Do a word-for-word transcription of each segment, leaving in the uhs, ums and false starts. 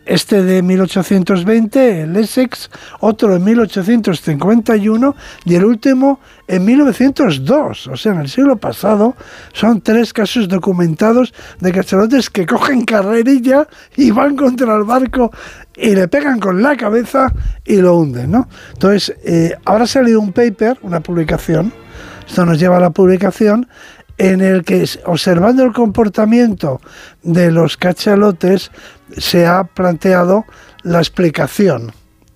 este de mil ochocientos veinte, el Essex, otro en mil ochocientos cincuenta y uno y el último en mil novecientos dos. O sea, en el siglo pasado son tres casos documentados de cachalotes que cogen carrerilla y van contra el barco y le pegan con la cabeza y lo hunden, ¿no? Entonces, eh, ahora ha salido un paper, una publicación, esto nos lleva a la publicación, en el que, observando el comportamiento de los cachalotes, se ha planteado la explicación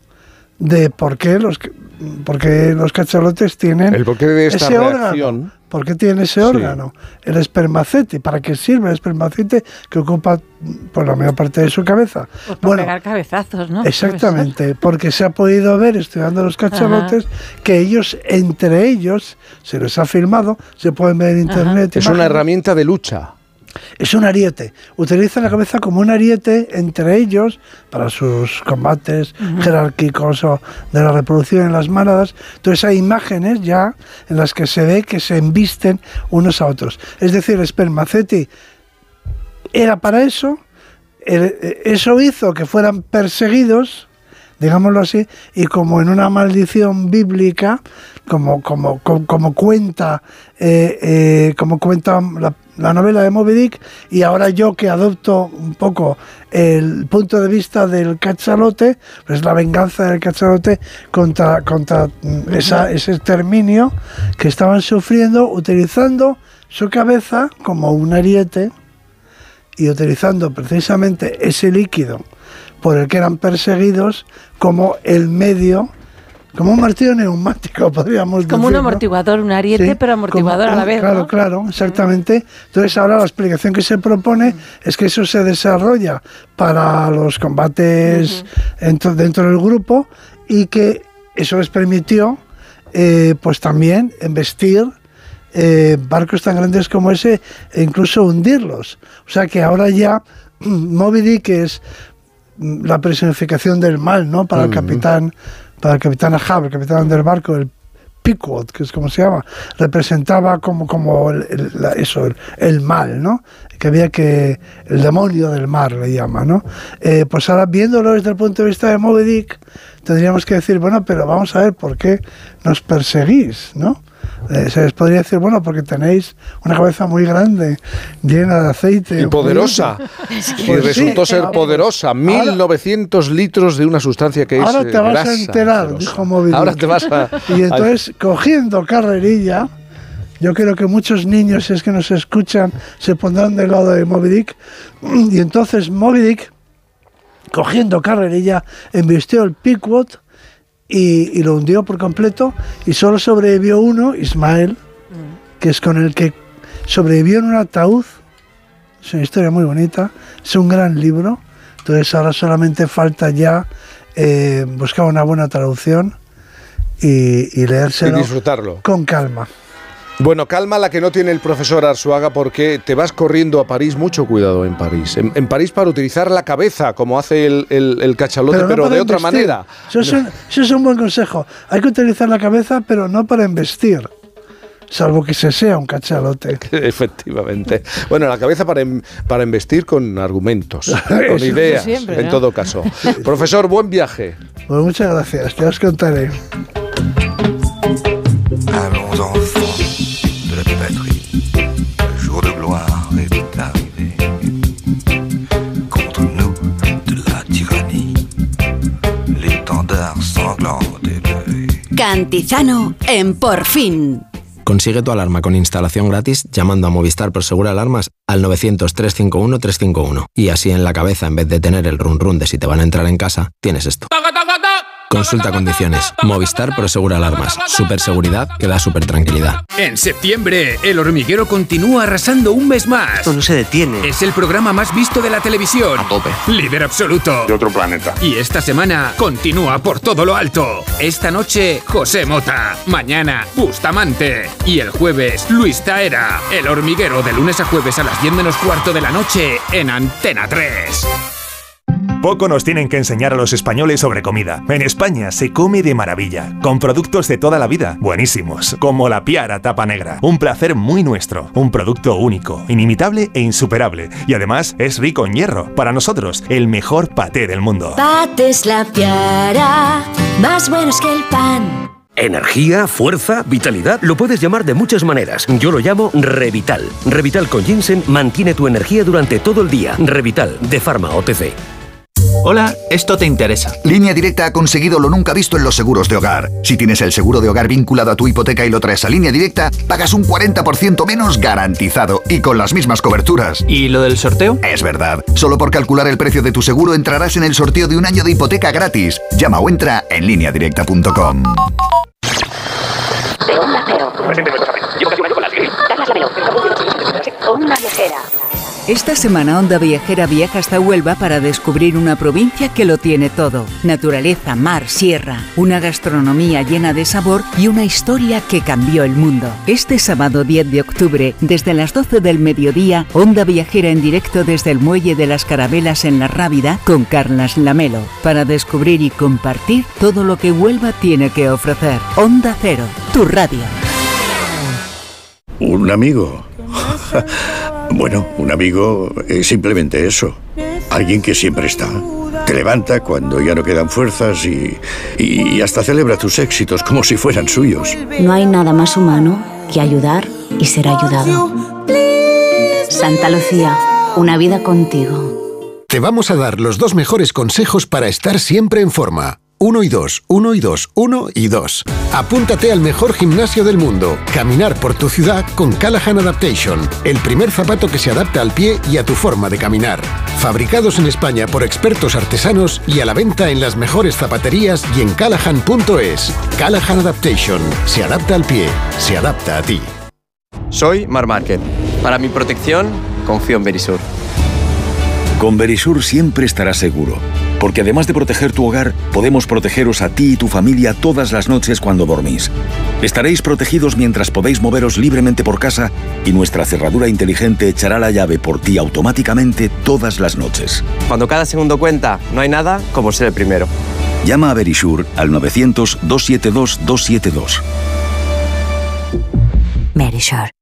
de por qué los, por qué los cachalotes tienen el porqué de esta ese reacción. órgano. ¿Por qué tiene ese órgano? Sí. El espermacete. ¿Para qué sirve el espermacete que ocupa pues, la mayor parte de su cabeza? Pues para bueno, pegar cabezazos, ¿no? Exactamente, porque se ha podido ver, estudiando los cachalotes, ajá, que ellos, entre ellos, se les ha filmado, se pueden ver en internet. Es una herramienta de lucha. Es un ariete. Utilizan la cabeza como un ariete entre ellos para sus combates uh-huh. jerárquicos o de la reproducción en las manadas. Entonces hay imágenes ya en las que se ve que se embisten unos a otros. Es decir, el espermaceti era para eso, el, eso hizo que fueran perseguidos, digámoslo así, y como en una maldición bíblica, como, como, como, como cuenta, eh, eh, como cuenta la, la novela de Moby Dick, y ahora yo que adopto un poco el punto de vista del cachalote, pues la venganza del cachalote contra, contra esa, ese exterminio que estaban sufriendo, utilizando su cabeza como un ariete y utilizando precisamente ese líquido por el que eran perseguidos como el medio, como un martillo neumático, podríamos decir. Como un amortiguador, ¿no? Un ariete, sí, pero amortiguador como, a la vez, claro, ¿no? Claro, exactamente. Entonces ahora la explicación que se propone es que eso se desarrolla para los combates uh-huh. dentro, dentro del grupo y que eso les permitió eh, pues también embestir eh, barcos tan grandes como ese e incluso hundirlos. O sea que ahora ya Moby Dick es la personificación del mal, ¿no? Para uh-huh. el capitán, para el capitán Ahab, el capitán del barco, el Pequod, que es como se llama, representaba como, como el, el, la, eso, el, el mal, ¿no? Que había que, el demonio del mar le llama, ¿no? Eh, pues ahora, viéndolo desde el punto de vista de Moby Dick, tendríamos que decir, bueno, pero vamos a ver por qué nos perseguís, ¿no? Eh, se les podría decir, bueno, porque tenéis una cabeza muy grande, llena de aceite. Y poderosa. Pues y resultó sí, ser poderosa. mil novecientos litros de una sustancia que ahora es te vas grasa, a enterar, ferosa. dijo Moby Dick. Ahora te vas a... Y entonces, cogiendo carrerilla, yo creo que muchos niños, si es que nos escuchan, se pondrán del lado de Moby Dick. Y entonces Moby Dick, cogiendo carrerilla, embistió el Pequod y, y lo hundió por completo, y solo sobrevivió uno, Ismael, mm. que es con el que sobrevivió en un ataúd. Es una historia muy bonita, es un gran libro. Entonces ahora solamente falta ya eh, buscar una buena traducción y, y leérselo y disfrutarlo con calma. Bueno, calma la que no tiene el profesor Arzuaga, porque te vas corriendo a París. Mucho cuidado en París. En, en París para utilizar la cabeza, como hace el, el, el cachalote, pero, no pero de otra embestir. manera. Eso es, un, eso es un buen consejo. Hay que utilizar la cabeza, pero no para embestir. Salvo que se sea un cachalote. Efectivamente. Bueno, la cabeza para, em, para embestir con argumentos, con ideas, siempre, en ¿no? todo caso. Profesor, buen viaje. Pues muchas gracias, te os contaré. Allons enfants de la patrie, le jour de gloire est arrivé. Contre nous de la tyrannie, l'étendard sanglant des deuils. Cantizano en Por Fin. Consigue tu alarma con instalación gratis llamando a Movistar Prosegur Alarmas al novecientos, trescientos cincuenta y uno, trescientos cincuenta y uno. Y así en la cabeza, en vez de tener el run run de si te van a entrar en casa, tienes esto. Consulta condiciones. Movistar Prosegur Alarmas. Super seguridad que da super tranquilidad. En septiembre, El Hormiguero continúa arrasando un mes más. Esto no se detiene. Es el programa más visto de la televisión. A tope. Líder absoluto. De otro planeta. Y esta semana continúa por todo lo alto. Esta noche, José Mota. Mañana, Bustamante. Y el jueves, Luis Taera. El Hormiguero de lunes a jueves a las diez menos cuarto de la noche en Antena tres. Poco nos tienen que enseñar a los españoles sobre comida. En España se come de maravilla, con productos de toda la vida, buenísimos, como la Piara Tapa Negra. Un placer muy nuestro, un producto único, inimitable e insuperable. Y además es rico en hierro. Para nosotros, el mejor paté del mundo. Patés La Piara, más buenos que el pan. Energía, fuerza, vitalidad, lo puedes llamar de muchas maneras. Yo lo llamo Revital. Revital con ginseng mantiene tu energía durante todo el día. Revital, de Pharma O T C. Hola, esto te interesa. Línea Directa ha conseguido lo nunca visto en los seguros de hogar. Si tienes el seguro de hogar vinculado a tu hipoteca y lo traes a Línea Directa, pagas un cuarenta por ciento menos garantizado y con las mismas coberturas. ¿Y lo del sorteo? Es verdad. Solo por calcular el precio de tu seguro entrarás en el sorteo de un año de hipoteca gratis. Llama o entra en línea directa punto com. De Onda Cero. Onda Viajera. Esta semana Onda Viajera viaja hasta Huelva para descubrir una provincia que lo tiene todo. Naturaleza, mar, sierra, una gastronomía llena de sabor y una historia que cambió el mundo. Este sábado diez de octubre, desde las doce del mediodía, Onda Viajera en directo desde el Muelle de las Carabelas en La Rábida con Carlas Lamelo, para descubrir y compartir todo lo que Huelva tiene que ofrecer. Onda Cero, tu radio. Un amigo. Bueno, un amigo es simplemente eso. Alguien que siempre está. Te levanta cuando ya no quedan fuerzas y, y hasta celebra tus éxitos como si fueran suyos. No hay nada más humano que ayudar y ser ayudado. Santa Lucía, una vida contigo. Te vamos a dar los dos mejores consejos para estar siempre en forma. Uno y dos, uno y dos, uno y dos. Apúntate al mejor gimnasio del mundo. Caminar por tu ciudad con Callahan Adaptation, el primer zapato que se adapta al pie y a tu forma de caminar. Fabricados en España por expertos artesanos y a la venta en las mejores zapaterías y en callahan punto es. Callahan Adaptation. Se adapta al pie. Se adapta a ti. Soy Mar Márquez. Para mi protección, confío en Verisur. Con Verisur siempre estarás seguro, porque además de proteger tu hogar, podemos protegeros a ti y tu familia todas las noches cuando dormís. Estaréis protegidos mientras podéis moveros libremente por casa y nuestra cerradura inteligente echará la llave por ti automáticamente todas las noches. Cuando cada segundo cuenta, no hay nada como ser el primero. Llama a Verisur al novecientos, dos siete dos, dos siete dos. Verisur.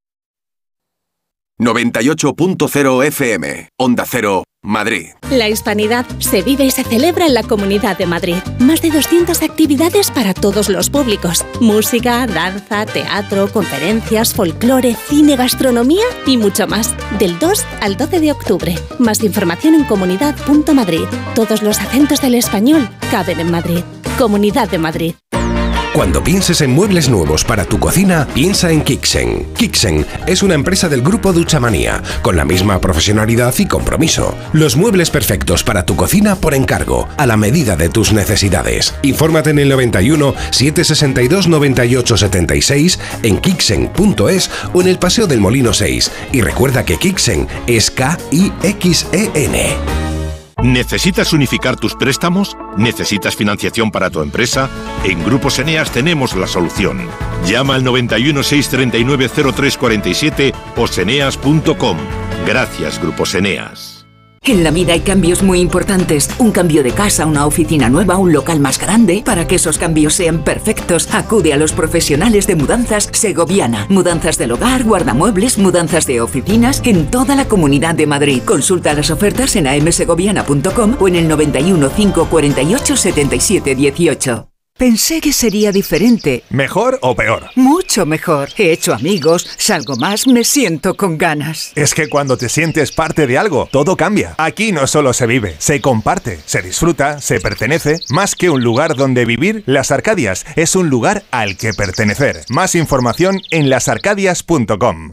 noventa y ocho punto cero F M, Onda Cero, Madrid. La hispanidad se vive y se celebra en la Comunidad de Madrid. Más de doscientas actividades para todos los públicos. Música, danza, teatro, conferencias, folclore, cine, gastronomía y mucho más. Del dos al doce de octubre. Más información en comunidad punto madrid. Todos los acentos del español caben en Madrid. Comunidad de Madrid. Cuando pienses en muebles nuevos para tu cocina, piensa en Kixen. Kixen es una empresa del grupo Duchamanía, con la misma profesionalidad y compromiso. Los muebles perfectos para tu cocina por encargo, a la medida de tus necesidades. Infórmate en el noventa y uno, setecientos sesenta y dos, noventa y ocho setenta y seis, en kixen punto es o en el Paseo del Molino seis. Y recuerda que Kixen es K I X E N. ¿Necesitas unificar tus préstamos? ¿Necesitas financiación para tu empresa? En Grupos Eneas tenemos la solución. Llama al noventa y uno, seiscientos treinta y nueve, cero tres cuarenta y siete o seneas punto com. Gracias, Grupos Eneas. En la vida hay cambios muy importantes. Un cambio de casa, una oficina nueva, un local más grande. Para que esos cambios sean perfectos, acude a los profesionales de Mudanzas Segoviana. Mudanzas del hogar, guardamuebles, mudanzas de oficinas en toda la Comunidad de Madrid. Consulta las ofertas en a m segoviana punto com o en el noventa y uno, cinco cuarenta y ocho, setenta y siete dieciocho. Pensé que sería diferente. ¿Mejor o peor? Mucho mejor. He hecho amigos, salgo más, me siento con ganas. Es que cuando te sientes parte de algo, todo cambia. Aquí no solo se vive, se comparte, se disfruta, se pertenece. Más que un lugar donde vivir, Las Arcadias es un lugar al que pertenecer. Más información en las arcadias punto com.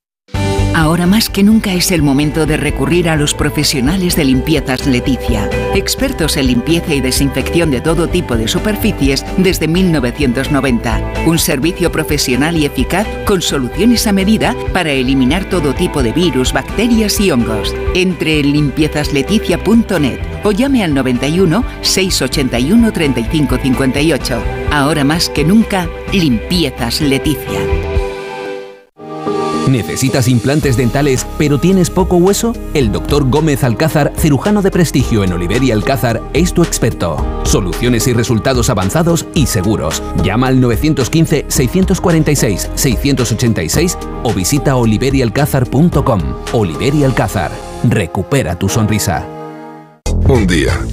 Ahora más que nunca es el momento de recurrir a los profesionales de Limpiezas Leticia. Expertos en limpieza y desinfección de todo tipo de superficies desde mil novecientos noventa. Un servicio profesional y eficaz con soluciones a medida para eliminar todo tipo de virus, bacterias y hongos. Entre en limpiezas leticia punto net o llame al noventa y uno, seiscientos ochenta y uno, treinta y cinco cincuenta y ocho. Ahora más que nunca, Limpiezas Leticia. ¿Necesitas implantes dentales pero tienes poco hueso? El doctor Gómez Alcázar, cirujano de prestigio en Oliver y Alcázar, es tu experto. Soluciones y resultados avanzados y seguros. Llama al nueve uno cinco, seis cuatro seis, seis ocho seis o visita oliver y alcázar punto com. Oliver y Alcázar. Recupera tu sonrisa. Un día,